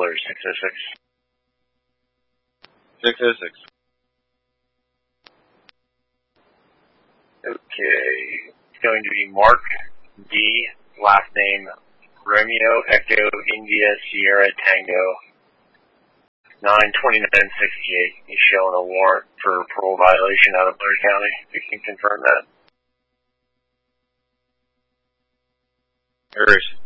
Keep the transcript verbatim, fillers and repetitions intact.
alert six oh six. six oh six. Okay. It's going to be Mark D, last name Romeo Echo India Sierra Tango. nine twenty-nine sixty-eight. He's showing a warrant for parole violation out of Blair County. You can confirm that. Hers.